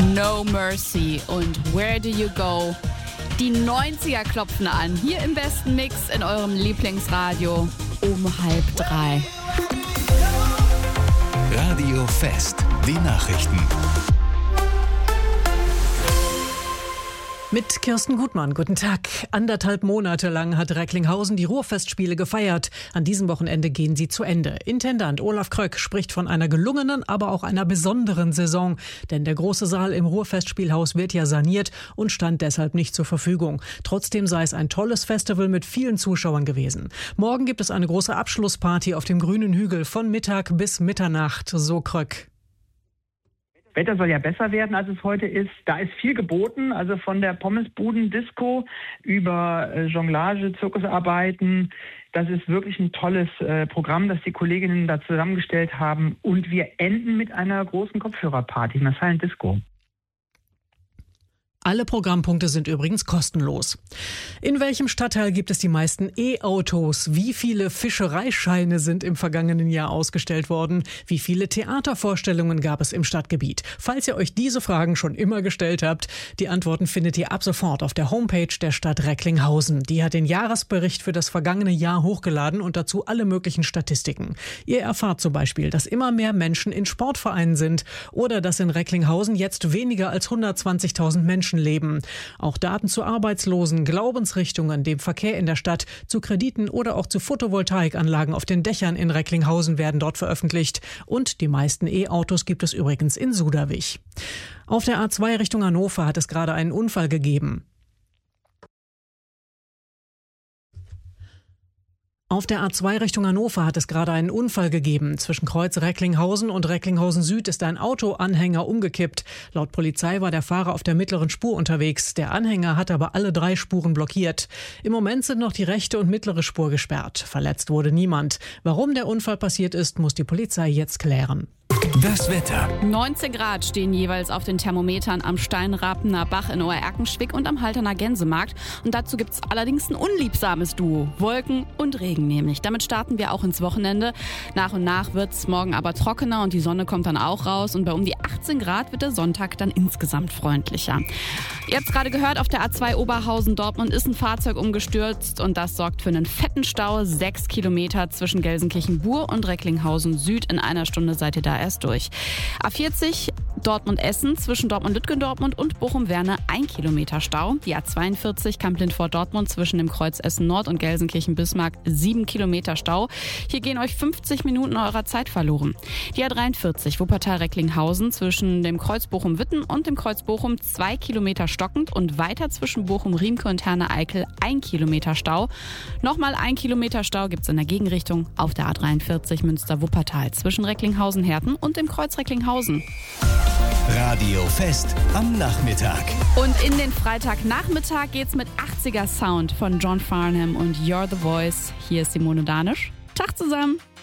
No Mercy und Where Do You Go? Die 90er klopfen an, hier im besten Mix in eurem Lieblingsradio um 2:30. Radio Fest, die Nachrichten. Mit Kirsten Gutmann, guten Tag. 1,5 Monate lang hat Recklinghausen die Ruhrfestspiele gefeiert. An diesem Wochenende gehen sie zu Ende. Intendant Olaf Kröck spricht von einer gelungenen, aber auch einer besonderen Saison. Denn der große Saal im Ruhrfestspielhaus wird ja saniert und stand deshalb nicht zur Verfügung. Trotzdem sei es ein tolles Festival mit vielen Zuschauern gewesen. Morgen gibt es eine große Abschlussparty auf dem grünen Hügel von Mittag bis Mitternacht, so Kröck. Wetter soll ja besser werden, als es heute ist. Da ist viel geboten, also von der Pommesbuden-Disco über Jonglage, Zirkusarbeiten. Das ist wirklich ein tolles Programm, das die Kolleginnen da zusammengestellt haben. Und wir enden mit einer großen Kopfhörerparty, einer Silent Disco. Alle Programmpunkte sind übrigens kostenlos. In welchem Stadtteil gibt es die meisten E-Autos? Wie viele Fischereischeine sind im vergangenen Jahr ausgestellt worden? Wie viele Theatervorstellungen gab es im Stadtgebiet? Falls ihr euch diese Fragen schon immer gestellt habt, die Antworten findet ihr ab sofort auf der Homepage der Stadt Recklinghausen. Die hat den Jahresbericht für das vergangene Jahr hochgeladen und dazu alle möglichen Statistiken. Ihr erfahrt zum Beispiel, dass immer mehr Menschen in Sportvereinen sind oder dass in Recklinghausen jetzt weniger als 120.000 Menschen leben. Auch Daten zu Arbeitslosen, Glaubensrichtungen, dem Verkehr in der Stadt, zu Krediten oder auch zu Photovoltaikanlagen auf den Dächern in Recklinghausen werden dort veröffentlicht. Und die meisten E-Autos gibt es übrigens in Suderwich. Auf der A2 Richtung Hannover hat es gerade einen Unfall gegeben. Auf der A2 Richtung Hannover hat es gerade einen Unfall gegeben. Zwischen Kreuz Recklinghausen und Recklinghausen Süd ist ein Autoanhänger umgekippt. Laut Polizei war der Fahrer auf der mittleren Spur unterwegs. Der Anhänger hat aber alle 3 Spuren blockiert. Im Moment sind noch die rechte und mittlere Spur gesperrt. Verletzt wurde niemand. Warum der Unfall passiert ist, muss die Polizei jetzt klären. Das Wetter. 19 Grad stehen jeweils auf den Thermometern am Steinrapener Bach in Oer-Erkenschwick und am Halterner Gänsemarkt. Und dazu gibt's allerdings ein unliebsames Duo. Wolken und Regen nämlich. Damit starten wir auch ins Wochenende. Nach und nach wird's morgen aber trockener und die Sonne kommt dann auch raus. Und bei um die 18 Grad wird der Sonntag dann insgesamt freundlicher. Ihr habt's gerade gehört, auf der A2 Oberhausen-Dortmund ist ein Fahrzeug umgestürzt. Und das sorgt für einen fetten Stau. 6 Kilometer zwischen Gelsenkirchen-Bur und Recklinghausen Süd. In einer Stunde seid ihr da erst durch. A40 Dortmund-Essen zwischen Dortmund-Lütgendortmund und Bochum-Werne 1 Kilometer Stau. Die A42 Kamp-Lindfort-Dortmund zwischen dem Kreuz Essen Nord und Gelsenkirchen-Bismarck 7 Kilometer Stau. Hier gehen euch 50 Minuten eurer Zeit verloren. Die A43 Wuppertal-Recklinghausen zwischen dem Kreuz Bochum-Witten und dem Kreuz Bochum 2 Kilometer stockend und weiter zwischen Bochum-Riemke und Herne-Eickel 1 Kilometer Stau. Nochmal 1 Kilometer Stau gibt es in der Gegenrichtung auf der A43 Münster-Wuppertal zwischen Recklinghausen-Herten und dem Kreuz Recklinghausen. Radio Fest am Nachmittag. Und in den Freitagnachmittag geht's mit 80er Sound von John Farnham und You're the Voice. Hier ist Simone Danisch. Tag zusammen.